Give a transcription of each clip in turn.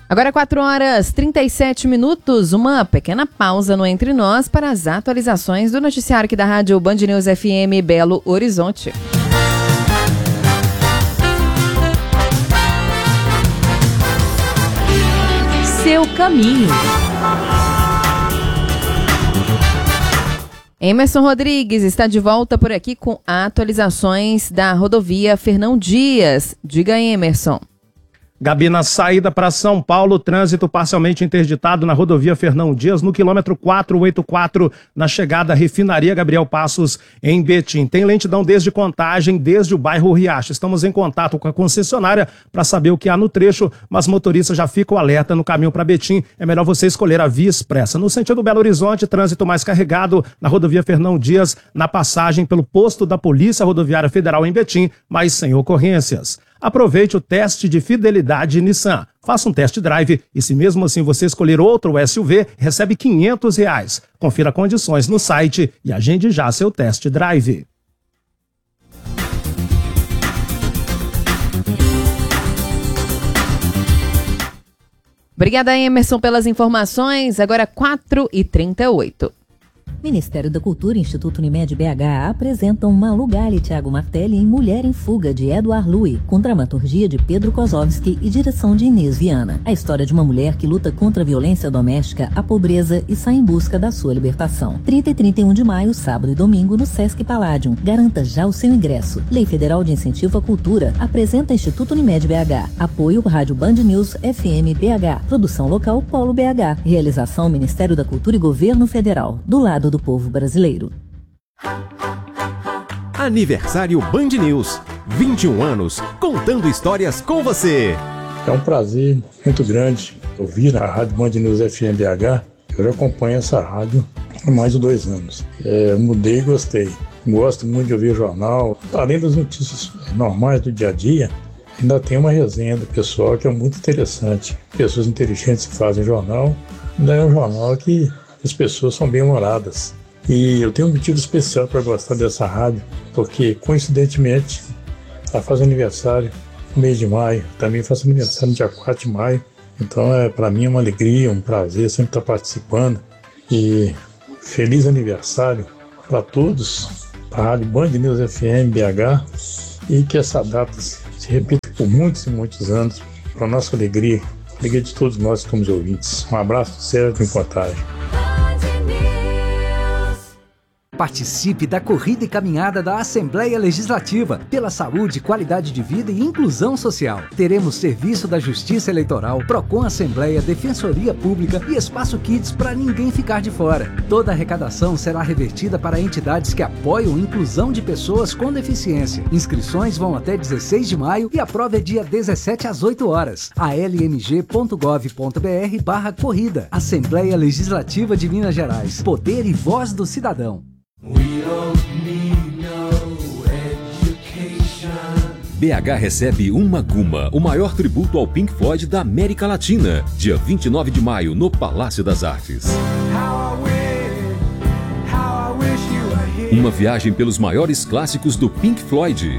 Agora 4h37, uma pequena pausa no Entre Nós para as atualizações do noticiário aqui da Rádio Band News FM Belo Horizonte. Seu caminho. Emerson Rodrigues está de volta por aqui com atualizações da rodovia Fernão Dias. Diga, Emerson. Gabi, na saída para São Paulo, trânsito parcialmente interditado na rodovia Fernão Dias, no quilômetro 484, na chegada à refinaria Gabriel Passos, em Betim. Tem lentidão desde Contagem, desde o bairro Riacho. Estamos em contato com a concessionária para saber o que há no trecho, mas motoristas já ficam alerta no caminho para Betim. É melhor você escolher a via expressa. No sentido Belo Horizonte, trânsito mais carregado na rodovia Fernão Dias, na passagem pelo posto da Polícia Rodoviária Federal em Betim, mas sem ocorrências. Aproveite o teste de fidelidade Nissan. Faça um test drive e, se mesmo assim você escolher outro SUV, recebe R$500. Confira condições no site e agende já seu test drive. Obrigada, Emerson, pelas informações. Agora 4h38. Ministério da Cultura e Instituto Unimed BH apresentam Malu Gali e Thiago Martelli em Mulher em Fuga, de Edward Louis, com dramaturgia de Pedro Kozovski e direção de Inês Viana. A história de uma mulher que luta contra a violência doméstica, a pobreza e sai em busca da sua libertação. 30 e 31 de maio, sábado e domingo, no Sesc Palladium. Garanta já o seu ingresso. Lei Federal de Incentivo à Cultura. Apresenta Instituto Unimed BH. Apoio Rádio Band News FM BH. Produção local Polo BH. Realização Ministério da Cultura e Governo Federal. Do lado do povo brasileiro. Aniversário Band News. 21 anos, contando histórias com você. É um prazer muito grande ouvir a Rádio Band News FM BH. Eu já acompanho essa rádio há mais de 2 anos. Mudei e gostei. Gosto muito de ouvir o jornal. Além das notícias normais do dia a dia, ainda tem uma resenha do pessoal que é muito interessante. Pessoas inteligentes que fazem jornal. Ainda é um jornal que as pessoas são bem-humoradas. E eu tenho um motivo especial para gostar dessa rádio, porque, coincidentemente, ela faz aniversário no mês de maio. Também faço aniversário no dia 4 de maio. Então, para mim é uma alegria, um prazer sempre estar participando. E feliz aniversário para todos, para a Rádio Band News FM BH. E que essa data se repita por muitos e muitos anos, para a nossa alegria, a alegria de todos nós que somos ouvintes. Um abraço sério em Contagem. Participe da corrida e caminhada da Assembleia Legislativa pela saúde, qualidade de vida e inclusão social. Teremos serviço da Justiça Eleitoral, Procon Assembleia, Defensoria Pública e Espaço Kids para ninguém ficar de fora. Toda a arrecadação será revertida para entidades que apoiam a inclusão de pessoas com deficiência. Inscrições vão até 16 de maio e a prova é dia 17 às 8 horas. almg.gov.br/corrida. Assembleia Legislativa de Minas Gerais. Poder e voz do cidadão. BH recebe Uma Guma, o maior tributo ao Pink Floyd da América Latina, dia 29 de maio, no Palácio das Artes. Uma viagem pelos maiores clássicos do Pink Floyd.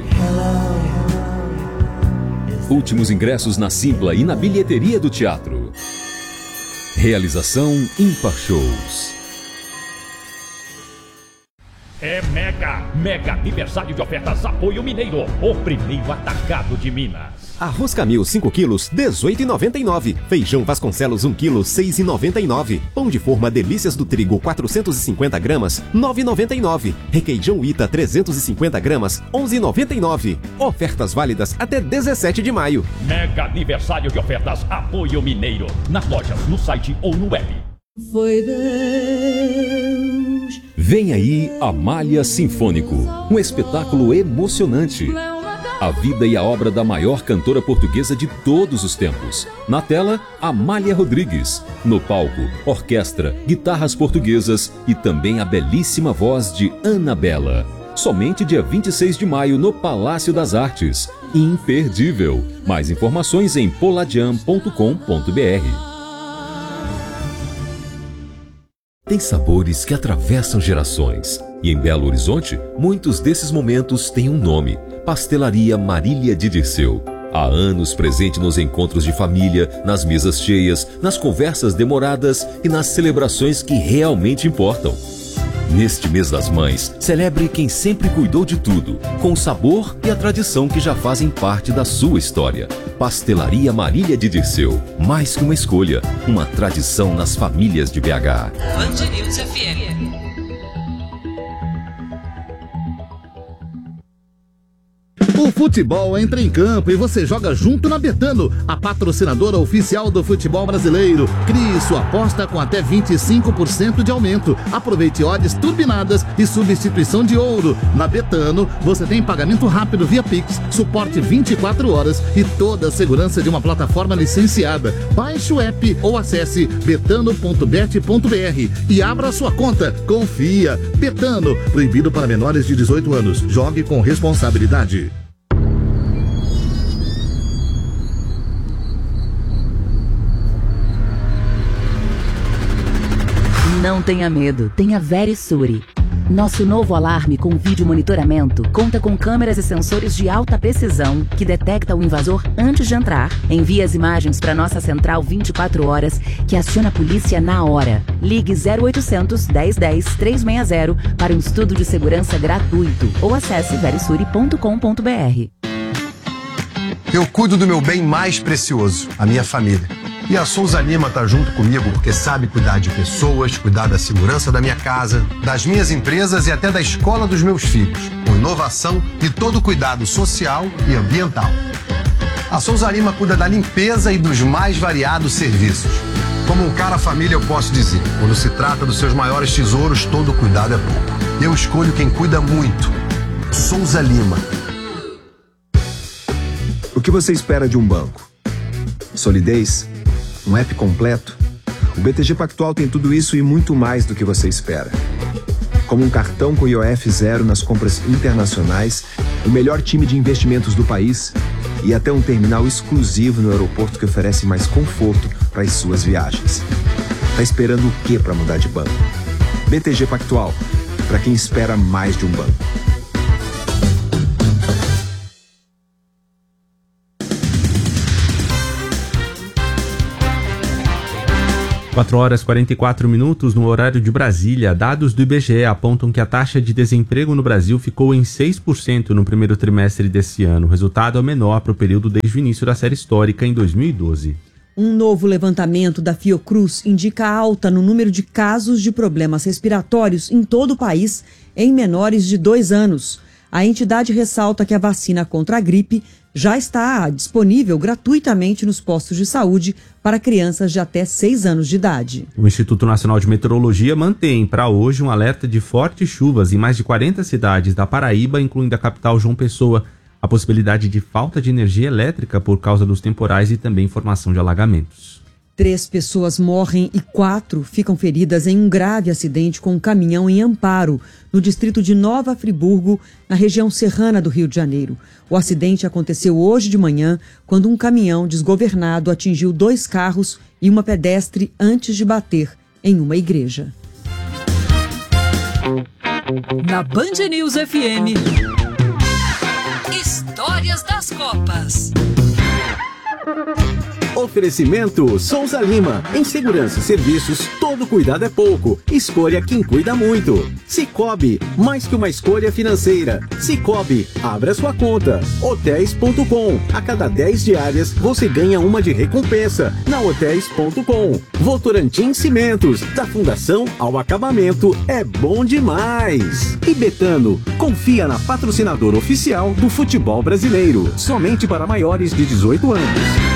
Últimos ingressos na Simpla e na bilheteria do teatro. Realização Ímpar Shows. É mega aniversário de ofertas Apoio Mineiro, o primeiro atacado de Minas. Arroz Camil 5 quilos, R$18,99. Feijão Vasconcelos 1 quilo, R$6,99. Pão de forma Delícias do Trigo 450 gramas, R$9,99. Requeijão Ita 350 gramas, R$11,99. Ofertas válidas até 17 de maio. Mega aniversário de ofertas Apoio Mineiro. Nas lojas, no site ou no web. Foi Deus. Vem aí Amália Sinfônico, um espetáculo emocionante. A vida e a obra da maior cantora portuguesa de todos os tempos. Na tela, Amália Rodrigues. No palco, orquestra, guitarras portuguesas e também a belíssima voz de Anabela. Somente dia 26 de maio no Palácio das Artes. Imperdível. Mais informações em poladian.com.br. Tem sabores que atravessam gerações. E em Belo Horizonte, muitos desses momentos têm um nome. Pastelaria Marília de Dirceu. Há anos presente nos encontros de família, nas mesas cheias, nas conversas demoradas e nas celebrações que realmente importam. Neste mês das mães, celebre quem sempre cuidou de tudo, com o sabor e a tradição que já fazem parte da sua história. Pastelaria Marília de Dirceu. Mais que uma escolha, uma tradição nas famílias de BH. Band News FM. O futebol entra em campo e você joga junto na Betano, a patrocinadora oficial do futebol brasileiro. Crie sua aposta com até 25% de aumento. Aproveite odds turbinadas e substituição de ouro. Na Betano, você tem pagamento rápido via Pix, suporte 24 horas e toda a segurança de uma plataforma licenciada. Baixe o app ou acesse betano.bet.br e abra sua conta. Confia. Betano, proibido para menores de 18 anos. Jogue com responsabilidade. Não tenha medo, tenha Verisure. Nosso novo alarme com vídeo monitoramento conta com câmeras e sensores de alta precisão que detecta o invasor antes de entrar, envia as imagens para nossa central 24 horas que aciona a polícia na hora. Ligue 0800 1010 360 para um estudo de segurança gratuito ou acesse verisure.com.br. Eu cuido do meu bem mais precioso, a minha família. E a Souza Lima tá junto comigo porque sabe cuidar de pessoas, cuidar da segurança da minha casa, das minhas empresas e até da escola dos meus filhos, com inovação e todo cuidado social e ambiental. A Souza Lima cuida da limpeza e dos mais variados serviços. Como um cara família eu posso dizer, quando se trata dos seus maiores tesouros, todo cuidado é pouco. Eu escolho quem cuida muito. Souza Lima. O que você espera de um banco? Solidez? Um app completo? O BTG Pactual tem tudo isso e muito mais do que você espera. Como um cartão com IOF zero nas compras internacionais, o melhor time de investimentos do país e até um terminal exclusivo no aeroporto que oferece mais conforto para as suas viagens. Tá esperando o quê para mudar de banco? BTG Pactual, para quem espera mais de um banco. 4h44 no horário de Brasília. Dados do IBGE apontam que a taxa de desemprego no Brasil ficou em 6% no primeiro trimestre desse ano. O resultado é o menor para o período desde o início da série histórica em 2012. Um novo levantamento da Fiocruz indica alta no número de casos de problemas respiratórios em todo o país em menores de 2 anos. A entidade ressalta que a vacina contra a gripe já está disponível gratuitamente nos postos de saúde para crianças de até 6 anos de idade. O Instituto Nacional de Meteorologia mantém para hoje um alerta de fortes chuvas em mais de 40 cidades da Paraíba, incluindo a capital João Pessoa. A possibilidade de falta de energia elétrica por causa dos temporais e também formação de alagamentos. 3 pessoas morrem e 4 ficam feridas em um grave acidente com um caminhão em Amparo, no distrito de Nova Friburgo, na região serrana do Rio de Janeiro. O acidente aconteceu hoje de manhã, quando um caminhão desgovernado atingiu 2 carros e uma pedestre antes de bater em uma igreja. Na Band News FM, Histórias das Copas. Oferecimento Souza Lima. Em segurança e serviços, todo cuidado é pouco. Escolha quem cuida muito. Sicoob, mais que uma escolha financeira. Sicoob, abra sua conta. Hotéis.com. A cada 10 diárias, você ganha uma de recompensa. Na Hotéis.com. Votorantim Cimentos. Da fundação ao acabamento, é bom demais. E Betano, confia na patrocinadora oficial do futebol brasileiro. Somente para maiores de 18 anos.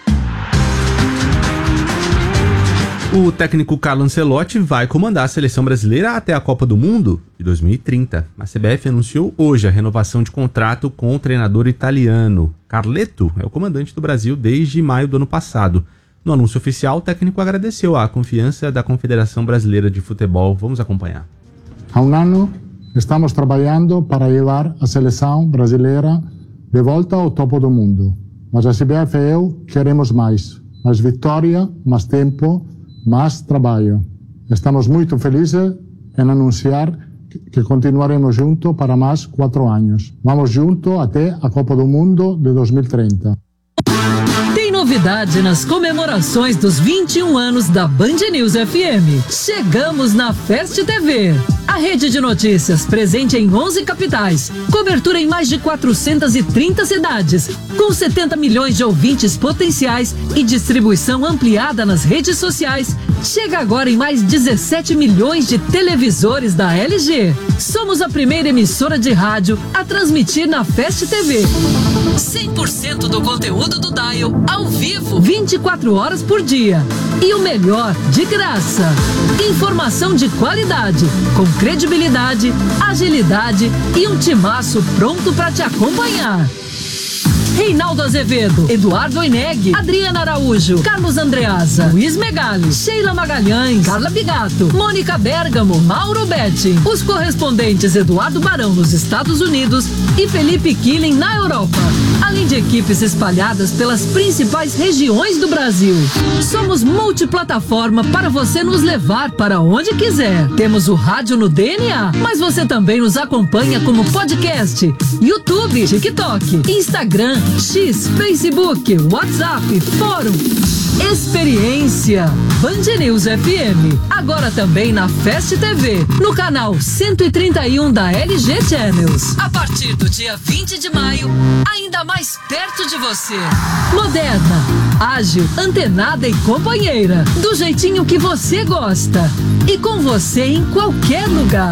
O técnico Carlo Ancelotti vai comandar a seleção brasileira até a Copa do Mundo de 2030. A CBF anunciou hoje a renovação de contrato com o treinador italiano. Carleto é o comandante do Brasil desde maio do ano passado. No anúncio oficial, o técnico agradeceu a confiança da Confederação Brasileira de Futebol. Vamos acompanhar. Há um ano, estamos trabalhando para levar a seleção brasileira de volta ao topo do mundo. Mas a CBF e eu queremos mais. Mais vitória, mais tempo, mais trabalho. Estamos muito felizes em anunciar que continuaremos juntos para mais 4 anos. Vamos juntos até a Copa do Mundo de 2030. Tem novidade nas comemorações dos 21 anos da Band News FM. Chegamos na Fest TV. A rede de notícias presente em 11 capitais, cobertura em mais de 430 cidades, com 70 milhões de ouvintes potenciais e distribuição ampliada nas redes sociais, chega agora em mais 17 milhões de televisores da LG. Somos a primeira emissora de rádio a transmitir na Fest TV. 100% do conteúdo do Dial ao vivo, 24 horas por dia. E o melhor, de graça. Informação de qualidade, com credibilidade, agilidade e um timaço pronto para te acompanhar. Reinaldo Azevedo, Eduardo Oineg, Adriana Araújo, Carlos Andreasa, Luiz Megali, Sheila Magalhães, Carla Bigato, Mônica Bergamo, Mauro Betti. Os correspondentes Eduardo Barão nos Estados Unidos e Felipe Killing na Europa. Além de equipes espalhadas pelas principais regiões do Brasil. Somos multiplataforma para você nos levar para onde quiser. Temos o rádio no DNA, mas você também nos acompanha como podcast, YouTube, TikTok, Instagram, X, Facebook, WhatsApp, Fórum. Experiência Band News FM. Agora também na Fest TV, no canal 131 da LG Channels. A partir do dia 20 de maio, ainda mais perto de você. Moderna, ágil, antenada e companheira. Do jeitinho que você gosta. E com você em qualquer lugar.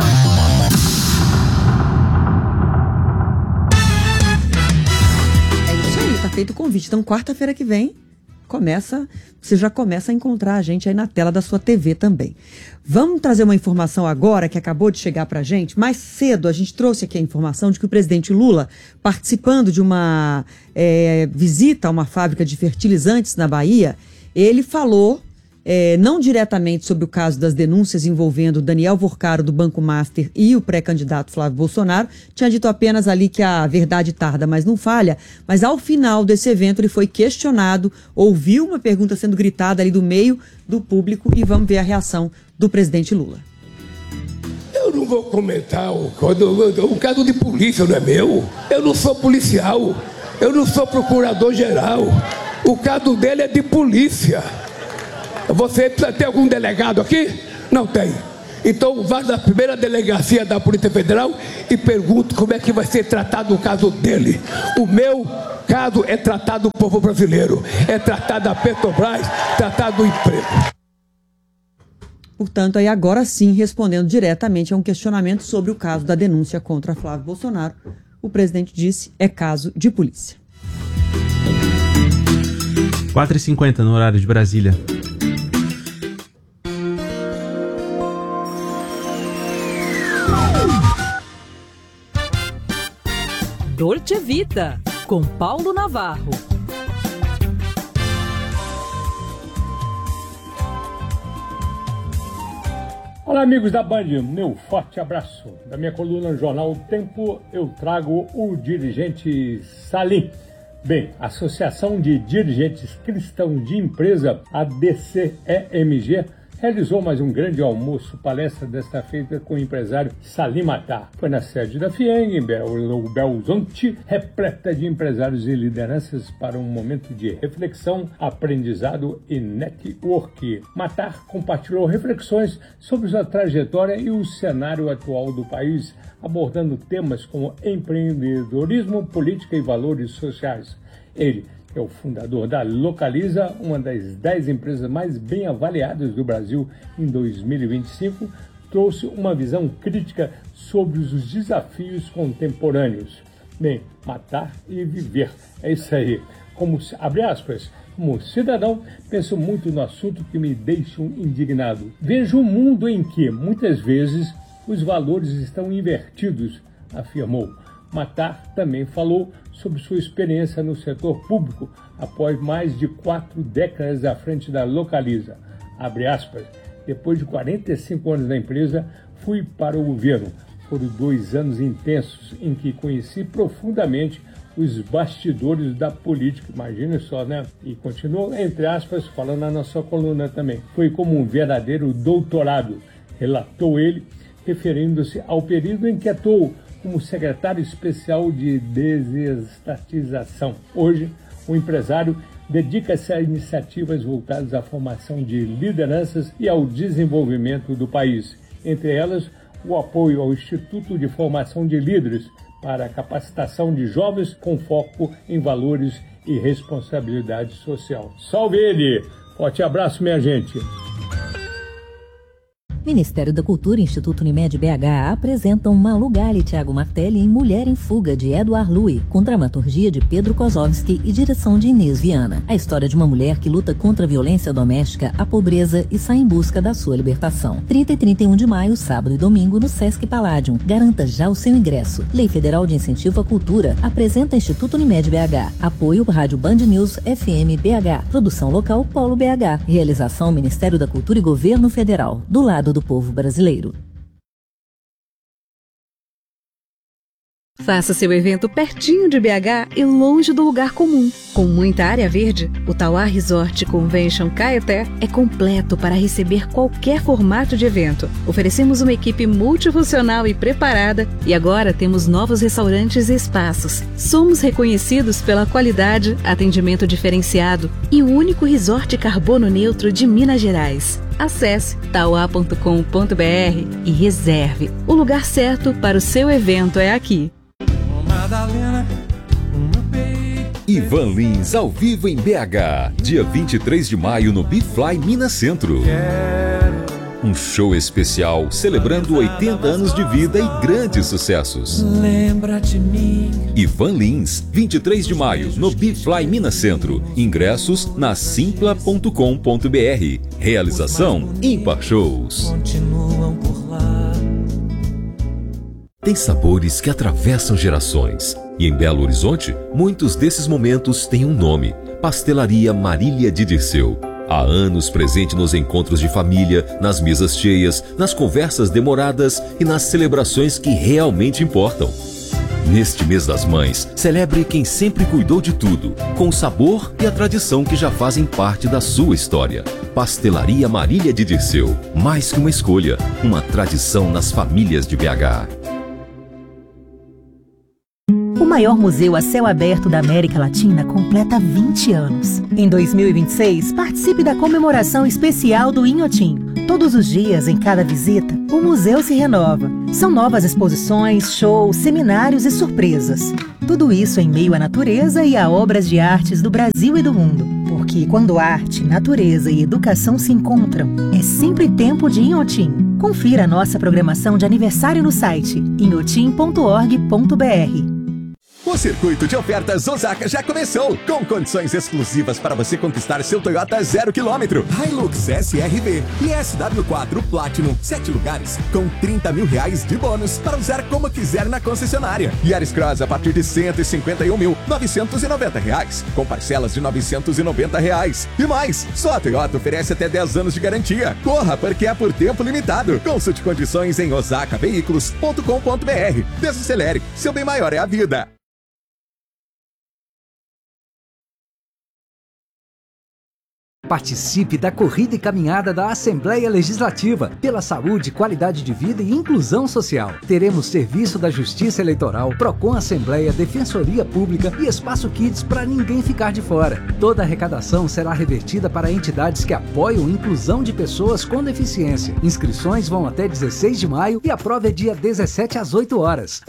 Tá feito o convite. Então, quarta-feira que vem, você já começa a encontrar a gente aí na tela da sua TV também. Vamos trazer uma informação agora que acabou de chegar pra gente. Mais cedo, a gente trouxe aqui a informação de que o presidente Lula, participando de uma visita a uma fábrica de fertilizantes na Bahia, ele falou, não diretamente sobre o caso das denúncias envolvendo Daniel Vorcaro do Banco Master e o pré-candidato Flávio Bolsonaro, tinha dito apenas ali que a verdade tarda, mas não falha, mas ao final desse evento ele foi questionado, ouviu uma pergunta sendo gritada ali do meio do público e vamos ver a reação do presidente Lula. Eu não vou comentar o caso de polícia, não é meu, eu não sou policial, eu não sou procurador-geral, o caso dele é de polícia. Você tem algum delegado aqui? Não tem. Então vá na primeira delegacia da Polícia Federal e pergunte como é que vai ser tratado o caso dele. O meu caso é tratado do povo brasileiro, é tratado da Petrobras, tratado do emprego. Portanto, aí agora sim, respondendo diretamente a um questionamento sobre o caso da denúncia contra Flávio Bolsonaro, o presidente disse, é caso de polícia. 4h50 no horário de Brasília. Dolce Vita, com Paulo Navarro. Olá, amigos da Band, meu forte abraço. Da minha coluna no Jornal O Tempo, eu trago o dirigente Salim. Bem, a Associação de Dirigentes Cristãos de Empresa, a DCEMG, realizou mais um grande almoço, palestra desta feita com o empresário Salim Matar. Foi na sede da FIENG, em Belo Horizonte, repleta de empresários e lideranças para um momento de reflexão, aprendizado e network. Matar compartilhou reflexões sobre sua trajetória e o cenário atual do país, abordando temas como empreendedorismo, política e valores sociais. Ele é o fundador da Localiza, uma das 10 empresas mais bem avaliadas do Brasil em 2025, trouxe uma visão crítica sobre os desafios contemporâneos. Bem, matar e viver, é isso aí. Abre aspas, como cidadão, penso muito no assunto que me deixa indignado. Vejo um mundo em que, muitas vezes, os valores estão invertidos, afirmou. Matar também falou sobre sua experiência no setor público após mais de 4 décadas à frente da Localiza. Abre aspas, depois de 45 anos na empresa, fui para o governo. Foram 2 anos intensos em que conheci profundamente os bastidores da política, imagina só, né? E continuou, entre aspas, falando na nossa coluna também. Foi como um verdadeiro doutorado, relatou ele, referindo-se ao período em que atuou como secretário especial de desestatização. Hoje, O empresário dedica-se a iniciativas voltadas à formação de lideranças e ao desenvolvimento do país. Entre elas, o apoio ao Instituto de Formação de Líderes para a capacitação de jovens com foco em valores e responsabilidade social. Salve ele! Forte abraço, minha gente! Ministério da Cultura e Instituto Unimed BH apresentam Malu Gali e Thiago Martelli em Mulher em Fuga, de Edward Louis, com dramaturgia de Pedro Kozovski e direção de Inês Viana. A história de uma mulher que luta contra a violência doméstica, a pobreza e sai em busca da sua libertação. 30 e 31 de maio, sábado e domingo, no Sesc Palladium. Garanta já o seu ingresso. Lei Federal de Incentivo à Cultura. Apresenta Instituto Unimed BH. Apoio Rádio Band News FM BH. Produção local Polo BH. Realização Ministério da Cultura e Governo Federal. Do lado do povo brasileiro. Faça seu evento pertinho de BH e longe do lugar comum. Com muita área verde, o Tauá Resort Convention Caeté é completo para receber qualquer formato de evento. Oferecemos uma equipe multifuncional e preparada e agora temos novos restaurantes e espaços. Somos reconhecidos pela qualidade, atendimento diferenciado e o único resort carbono neutro de Minas Gerais. Acesse tauá.com.br e reserve. O lugar certo para o seu evento é aqui. Ivan Lins ao vivo em BH, dia 23 de maio no Bifly Minas Centro. Um show especial celebrando 80 anos de vida e grandes sucessos. Lembra de mim. Ivan Lins, 23 de maio no Bifly Minas Centro. Ingressos na simpla.com.br. Realização Ímpar Shows. Continuam por lá. Tem sabores que atravessam gerações. E em Belo Horizonte, muitos desses momentos têm um nome: Pastelaria Marília de Dirceu. Há anos presente nos encontros de família, nas mesas cheias, nas conversas demoradas e nas celebrações que realmente importam. Neste mês das mães, celebre quem sempre cuidou de tudo, com o sabor e a tradição que já fazem parte da sua história. Pastelaria Marília de Dirceu. Mais que uma escolha, uma tradição nas famílias de BH. O maior museu a céu aberto da América Latina completa 20 anos. Em 2026, participe da comemoração especial do Inhotim. Todos os dias, em cada visita, o museu se renova. São novas exposições, shows, seminários e surpresas. Tudo isso em meio à natureza e a obras de artes do Brasil e do mundo. Porque quando arte, natureza e educação se encontram, é sempre tempo de Inhotim. Confira a nossa programação de aniversário no site inhotim.org.br. O circuito de ofertas Osaka já começou, com condições exclusivas para você conquistar seu Toyota 0 km, Hilux SRV e SW4 Platinum, 7 lugares, com 30 mil reais de bônus para usar como quiser na concessionária. Yaris Cross a partir de 151.990 reais, com parcelas de 990 reais. E mais, só a Toyota oferece até 10 anos de garantia. Corra, porque é por tempo limitado. Consulte condições em osakaveículos.com.br. Desacelere, seu bem maior é a vida. Participe da corrida e caminhada da Assembleia Legislativa pela saúde, qualidade de vida e inclusão social. Teremos serviço da Justiça Eleitoral, Procon Assembleia, Defensoria Pública e Espaço Kids para ninguém ficar de fora. Toda a arrecadação será revertida para entidades que apoiam a inclusão de pessoas com deficiência. Inscrições vão até 16 de maio e a prova é dia 17 às 8 horas.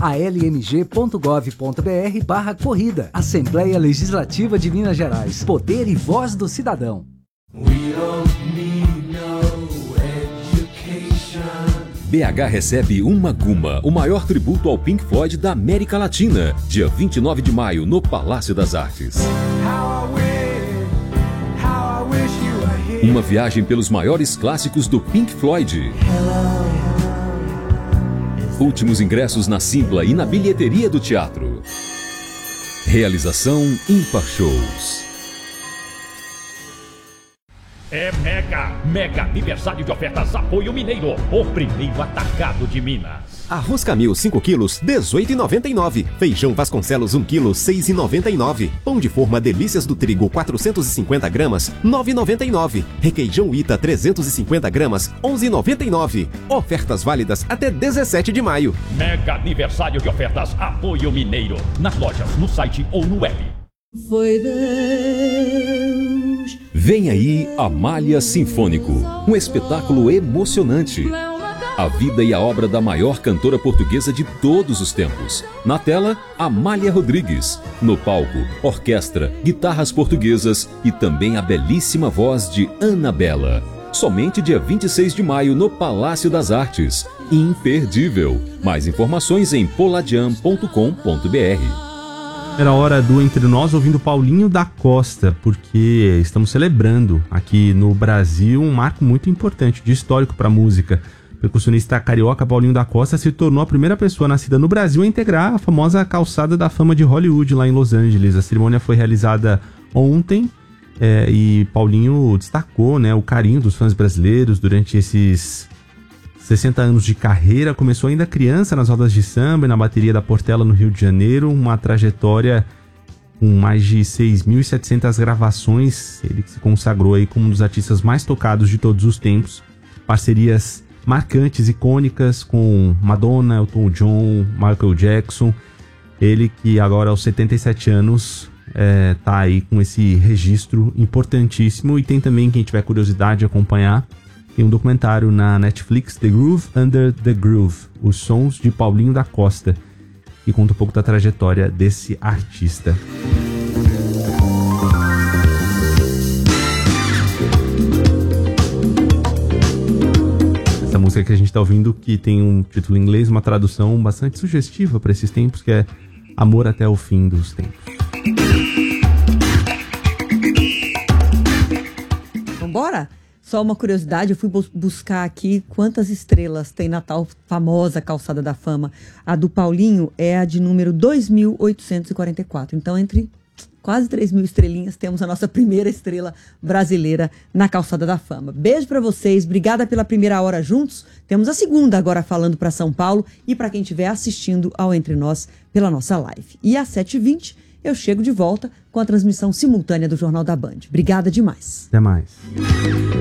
almg.gov.br/corrida. Assembleia Legislativa de Minas Gerais. Poder e voz do cidadão. BH recebe Uma Guma, o maior tributo ao Pink Floyd da América Latina, dia 29 de maio, no Palácio das Artes. Uma viagem pelos maiores clássicos do Pink Floyd. Últimos ingressos na Simpla e na bilheteria do teatro. Realização Ímpar Shows. É mega aniversário de ofertas Apoio Mineiro, o primeiro atacado de Minas. Arroz Camil 5 quilos, 18,99. Feijão Vasconcelos 1 quilo, 6,99. Pão de forma Delícias do Trigo 450 gramas, 9,99. Requeijão Ita 350 gramas, 11,99. Ofertas válidas até 17 de maio. Mega aniversário de ofertas Apoio Mineiro. Nas lojas, no site ou no web. Foi Deus. Vem aí Amália Sinfônico, um espetáculo emocionante. A vida e a obra da maior cantora portuguesa de todos os tempos. Na tela, Amália Rodrigues. No palco, orquestra, guitarras portuguesas e também a belíssima voz de Ana Bela. Somente dia 26 de maio no Palácio das Artes. Imperdível. Mais informações em poladian.com.br. Era hora do Entre Nós ouvindo Paulinho da Costa, porque estamos celebrando aqui no Brasil um marco muito importante, de histórico para a música. O percussionista carioca Paulinho da Costa se tornou a primeira pessoa nascida no Brasil a integrar a famosa Calçada da Fama de Hollywood, lá em Los Angeles. A cerimônia foi realizada ontem e Paulinho destacou, né, o carinho dos fãs brasileiros durante esses 60 anos de carreira. Começou ainda criança nas rodas de samba e na bateria da Portela, no Rio de Janeiro. Uma trajetória com mais de 6.700 gravações. Ele se consagrou aí como um dos artistas mais tocados de todos os tempos. Parcerias marcantes, icônicas com Madonna, Elton John, Michael Jackson. Ele que agora aos 77 anos tá aí com esse registro importantíssimo. E tem também, quem tiver curiosidade de acompanhar, tem um documentário na Netflix, The Groove Under the Groove, os sons de Paulinho da Costa, que conta um pouco da trajetória desse artista. Essa música que a gente está ouvindo, que tem um título em inglês, uma tradução bastante sugestiva para esses tempos, que é Amor até o Fim dos Tempos. Vambora? Só uma curiosidade, eu fui buscar aqui quantas estrelas tem na tal famosa Calçada da Fama. A do Paulinho é a de número 2.844. Então, entre quase 3.000 estrelinhas, temos a nossa primeira estrela brasileira na Calçada da Fama. Beijo pra vocês, obrigada pela primeira hora juntos. Temos a segunda agora falando para São Paulo e para quem estiver assistindo ao Entre Nós pela nossa live. E às 7h20 eu chego de volta com a transmissão simultânea do Jornal da Band. Obrigada demais. Até mais.